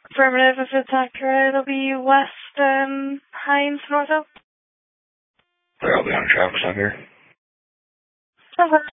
Affirmative, if it's accurate, it'll be West Hines, North Oak. I'll be on a traffic stop here. Okay.